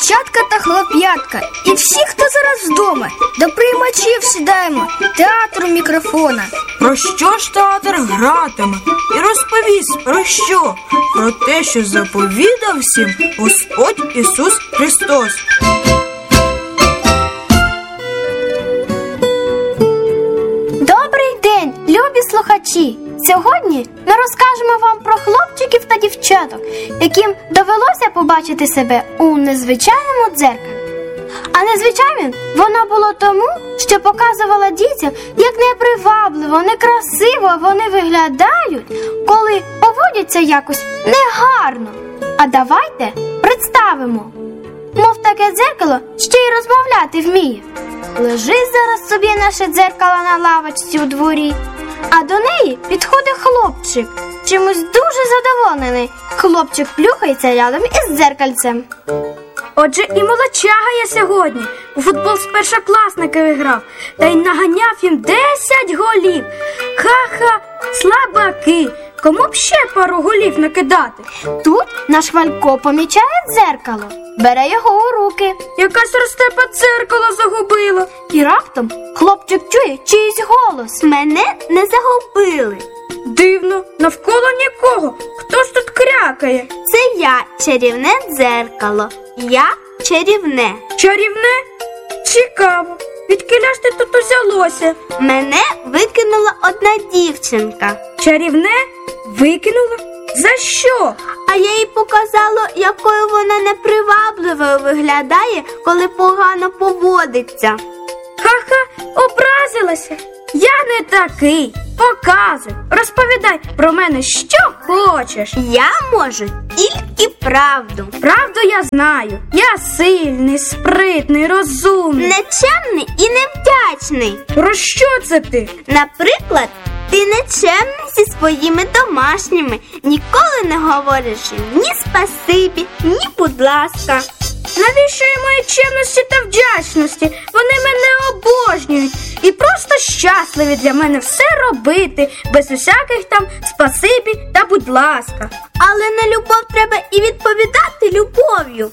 дівчатка та хлоп'ятка, і всі, хто зараз вдома, до приймачів сідаємо, театру мікрофона. Про що ж театр гратиме? І розповість про що? Про те, що заповідав всім Господь Ісус Христос. Добрий день, любі слухачі! Сьогодні ми розкажемо вам про хлопчиків та дівчаток, яким довелося побачити себе у незвичайному дзеркалі. А незвичайним воно було тому, що показувало дітям, як непривабливо, некрасиво вони виглядають, коли поводяться якось негарно. А давайте представимо. Мов таке дзеркало ще й розмовляти вміє. Лежить зараз собі наше дзеркало на лавочці у дворі, а до неї підходить хлопчик, чимось дуже задоволений. Хлопчик плюхається рядом із дзеркальцем. Отже, і молодчага я сьогодні у футбол з першокласниками грав, та й наганяв їм 10 голів. Ха-ха, слабаки, кому б ще пару голів накидати? Тут наш Валько помічає дзеркало, бере його у руки. Якась розтепа дзеркало загубила. І раптом хлопчик чує чийсь голос. Мене не загубили. Дивно, навколо нікого. Хто ж тут крякає? Це я, чарівне дзеркало. Я чарівне. Чарівне? Цікаво. Відкіля ж ти тут узялося? Мене викинула одна дівчинка. Чарівне? Викинула? За що? А я їй показала, якою вона непривабливою виглядає, коли погано поводиться. Ха-ха, образилася. Я не такий. Показуй, розповідай про мене, що хочеш. Я можу тільки правду. Правду я знаю. Я сильний, спритний, розумний. Нечемний і невдячний. Про що це ти? Наприклад, ти нечемний зі своїми домашніми. Ніколи не говориш ні спасибі, ні будь ласка. Навіщо їм мої чемності та вдячності? Вони мене обожнюють і просто щасливі для мене все робити, без усяких там спасибі та будь ласка. Але на любов треба і відповідати любов'ю.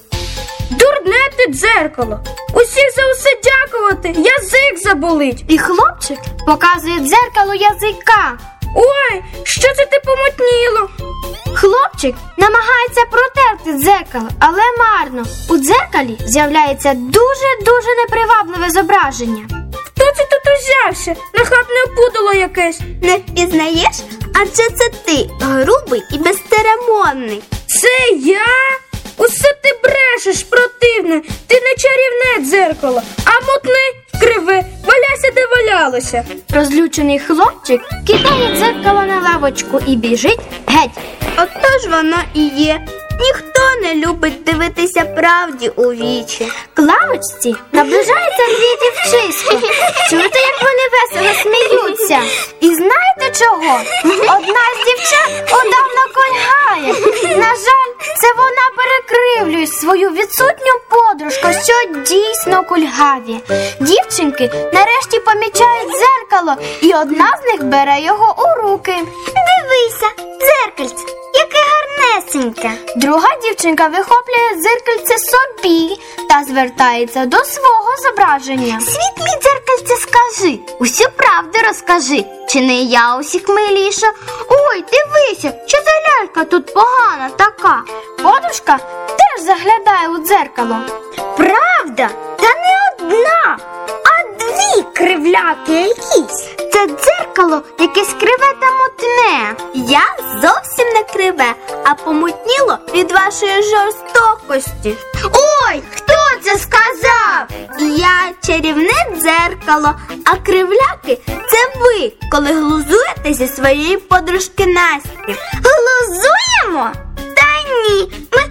Дурне ти дзеркало. Усіх за усе дякувати, язик заболить. І хлопчик показує дзеркалу язика. Ой, що це ти помутніло? Хлопчик намагається протерти дзеркало, але марно. У дзеркалі з'являється дуже-дуже непривабливе зображення. Хто це тут узявся? Нахабне опудало якесь. Не впізнаєш? Адже це ти, грубий і безцеремонний. Це я? Усе ти брешеш, противне. Ти не чарівне дзеркало, а мутне, криве. Валяйся, де валялося. Розлючений хлопчик кидає дзеркало на лавочку і біжить геть. Отож воно і є. Ніхто не любить дивитися правді у вічі. К лавочці наближаються дві дівчиськи. Чуєте, як вони весело сміються? І знаєте чого? Одна з дівчат удавно кульгає. На жаль, це вона перекривлює свою відсутню подружку, що дійсно кульгаві. Дівчинки нарешті помічають дзеркало, і одна з них бере його у руки. Дивися, дзеркальце, яке гарнесеньке. Друга дівчинка вихоплює дзеркальце собі та звертається до свого зображення. Світлі дзеркальце, скажи, усю правду розкажи. Чи не я усіх миліша? Ой, дивися, що за лялька тут погана така. Подружка теж заглядає у дзеркало. Правда? Та не одна, а дві кривляки якісь. Це дзеркало якесь криве та мутне. Я зовсім не криве, а помутніло від вашої жорстокості. Ой, хто це сказав? Я чарівне дзеркало, а кривляки – це ви, коли глузуєте зі своєї подружки Насті. Глузуємо? Та ні, ми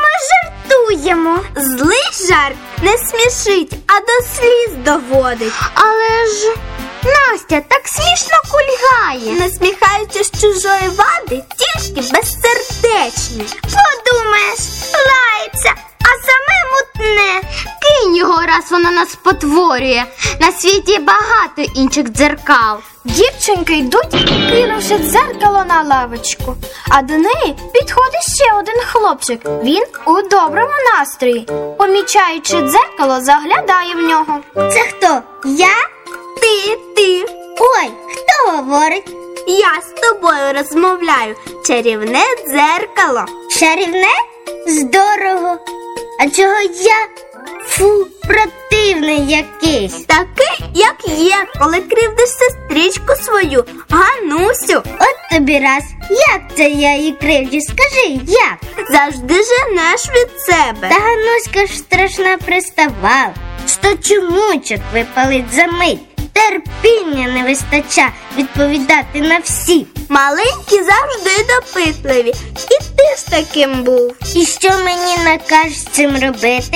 жартуємо. Злий жарт не смішить, а до сліз доводить. Але ж Настя так смішно кульгає. Насміхаючи з чужої вади, тільки безсердечні. Подумаєш, лається, а саме мутне. Кинь його раз воно нас спотворює. На світі багато інших дзеркал. Дівчинки йдуть, кинувши дзеркало на лавочку. А до неї підходить ще один хлопчик. Він у доброму настрої. Помічаючи дзеркало, заглядає в нього. Це хто? Я? Ти. Ой, хто говорить? Я з тобою розмовляю. Чарівне дзеркало. Чарівне? Здорово. А чого я? Фу, противний якийсь. Такий, як є, коли кривдиш сестричку свою, Ганусю. От тобі раз. Як це я її кривдю? Скажи, як? Завжди женеш від себе. Та Гануська ж страшна приставала. 100 чумучок випалить за мить. Терпіння не вистача відповідати на всі. Маленькі завжди допитливі. І ти ж таким був. І що мені накажеш з цим робити?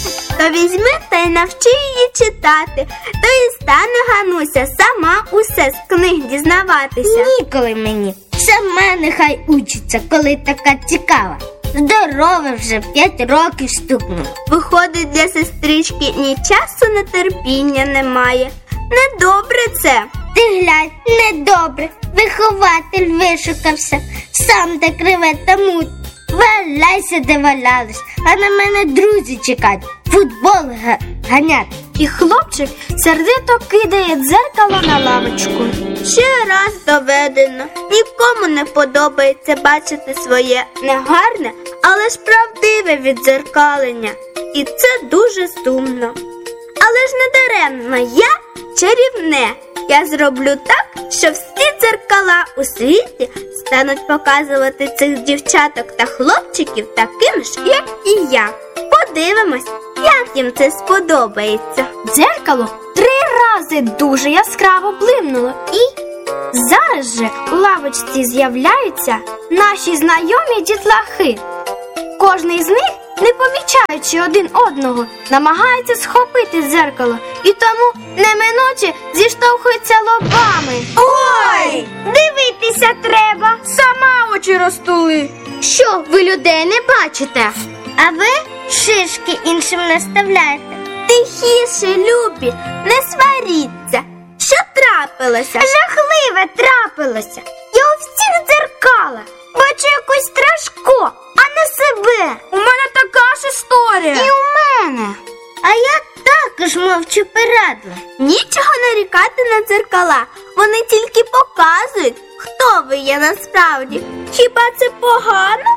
То візьми та й навчи її читати. То і стане Гануся сама усе з книг дізнаватися. Ніколи мені. Сама нехай учиться, коли така цікава. Здорова вже, 5 років стукнула. Виходить, для сестрички ні часу на терпіння немає. Недобре це. Ти глянь, недобре. Вихователь вишукався. Сам так реве та муть. Валяйся, де валялись, а на мене друзі чекають. Футбол ганять. І хлопчик сердито кидає дзеркало на лавочку. Ще раз доведено. Нікому не подобається бачити своє негарне, але ж правдиве віддзеркалення. І це дуже сумно. Але ж не даремно я чарівне. Я зроблю так, що всі дзеркала у світі стануть показувати цих дівчаток та хлопчиків таким ж, як і я. Подивимось, як їм це сподобається. Дзеркало 3 рази дуже яскраво блимнуло і зараз же у лавочці з'являються наші знайомі дітлахи. Кожний з них, не помічаючи один одного, намагається схопити дзеркало і тому неминуче зіштовхуються лобами. Ой! Дивитися треба! Сама очі розтули. Що, ви людей не бачите? А ви шишки іншим наставляєте. Тихіше, любі, не сваріться. Що трапилося? Жахливе трапилося. Я у всіх дзеркалах бачу якусь страшко, а не себе. У мене така ж історія. І у мене. А я також мовчу порадила. Нічого нарікати на дзеркала. Вони тільки показують, хто ви є насправді. Хіба це погано?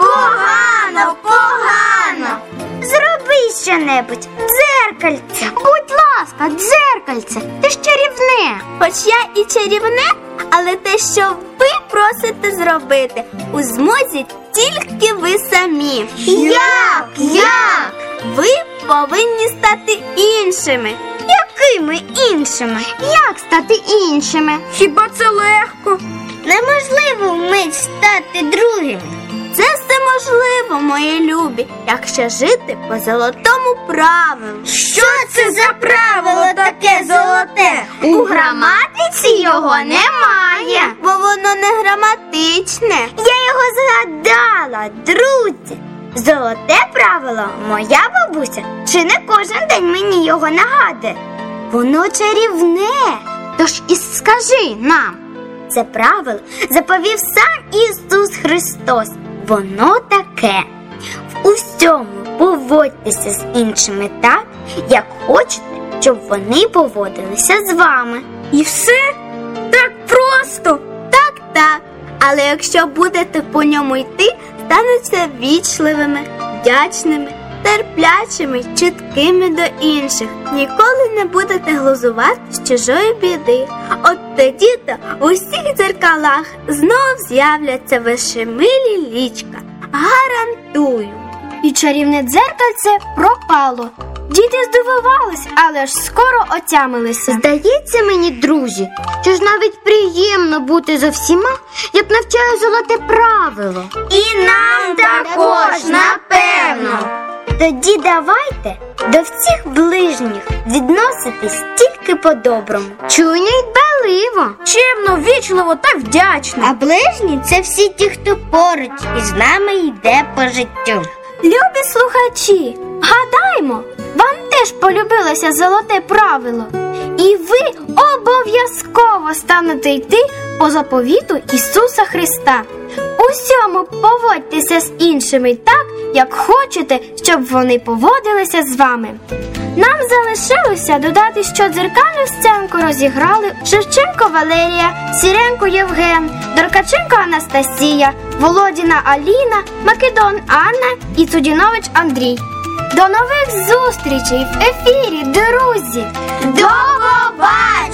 Погано. Зроби щонебудь. Дзеркальце. Будь ласка, дзеркальце. Ти ж чарівне. Хоч я і чарівне, але те, що ви просите зробити, у змозі тільки ви самі. Як? Ви повинні стати іншими. Якими іншими? Як стати іншими? Хіба це легко? Неможливо вмить стати другими. Це все можливо, мої любі, якщо жити по золотому правилу. Що це за правило таке золоте? У граматиці його немає. Бо воно не граматичне. Я його згадала, друзі. Золоте правило моя бабуся чи не кожен день мені його нагадує. Воно чарівне. Тож і скажи нам. Це правило заповів сам Ісус Христос. Воно таке. В усьому поводьтеся з іншими так, як хочете, щоб вони поводилися з вами. І все? Так просто? Так. Але якщо будете по ньому йти, станете вічливими, вдячними, терплячими, чуткими до інших. Ніколи не будете глузувати з чужої біди. От тоді-то в усіх дзеркалах знов з'являться ваші милі лічка. Гарантую. І чарівне дзеркальце пропало. Діти здивувались, але ж скоро отямилися. Здається мені, друзі, що ж навіть приємно бути за всіма, як навчає золоте правило. І нам також, напевно. Тоді давайте до всіх ближніх відноситись тільки по-доброму. Чуйно й дбайливо. Чемно, вічливо та вдячно. А ближні – це всі ті, хто поруч і з нами йде по життю. Любі слухачі, гадаймо, вам теж теж полюбилося золоте правило. І ви обов'язково станете йти по заповіту Ісуса Христа. Усьому поводьтеся з іншими так, як хочете, щоб вони поводилися з вами. Нам залишилося додати, що дзеркальну сценку розіграли Шевченко Валерія, Сіренко Євген, Доркаченко Анастасія, Володіна Аліна, Македон Анна і Цудінович Андрій. До нових зустрічей в ефірі, друзі! До побачення!